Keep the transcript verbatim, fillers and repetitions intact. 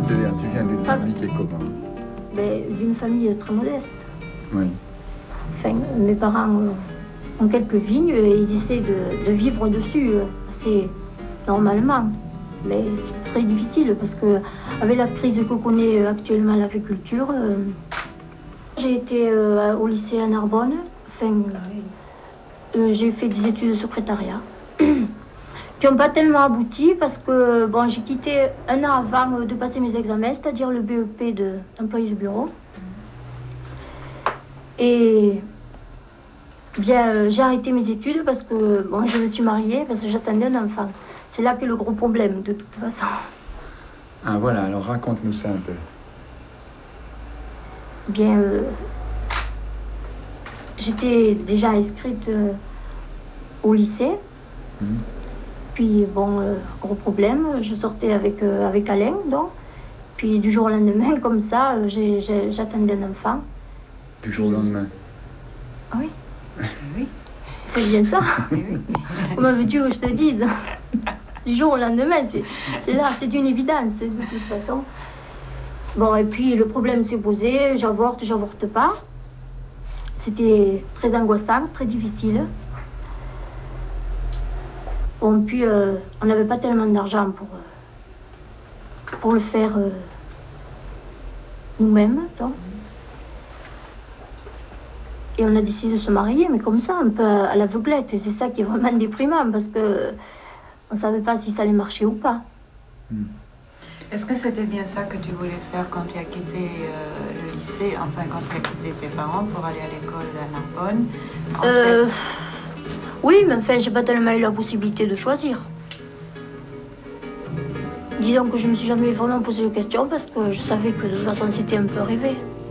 C'est-à-dire, tu viens d'une famille qui est comment? Mais d'une famille très modeste. Oui. Enfin, mes parents euh, ont quelques vignes et ils essaient de, de vivre dessus euh, assez normalement. Mais c'est très difficile parce que avec la crise que connaît actuellement l'agriculture, euh, j'ai été euh, au lycée à Narbonne. Enfin, euh, j'ai fait des études de secrétariat qui n'ont pas tellement abouti parce que bon, j'ai quitté un an avant de passer mes examens, c'est-à-dire le B E P d'employé de bureau. Et bien, euh, j'ai arrêté mes études parce que bon, je me suis mariée, parce que j'attendais un enfant. C'est là que le gros problème, de toute façon. Ah voilà, alors raconte-nous ça un peu. Bien, euh, j'étais déjà inscrite euh, au lycée. Mmh. Puis bon, euh, gros problème, je sortais avec, euh, avec Alain, donc. Puis du jour au lendemain, comme ça, j'ai, j'ai, j'attendais un enfant. Du jour au lendemain? Oui. Oui. C'est bien ça. Comment veux-tu que je te dise? Du jour au lendemain, c'est, c'est là, c'est une évidence, de toute façon. Bon, et puis le problème s'est posé, j'avorte, j'avorte pas. C'était très angoissant, très difficile. Bon, puis euh, on n'avait pas tellement d'argent pour, euh, pour le faire euh, nous-mêmes, donc. Et on a décidé de se marier, mais comme ça, un peu à l'aveuglette. Et c'est ça qui est vraiment déprimant, parce que on ne savait pas si ça allait marcher ou pas. Mm. Est-ce que c'était bien ça que tu voulais faire quand tu as quitté euh, le lycée, enfin quand tu as quitté tes parents pour aller à l'école à Narbonne? euh, fait... Oui, mais enfin, j'ai pas tellement eu la possibilité de choisir. Disons que je me suis jamais vraiment posé de questions parce que je savais que de toute façon c'était un peu rêvé.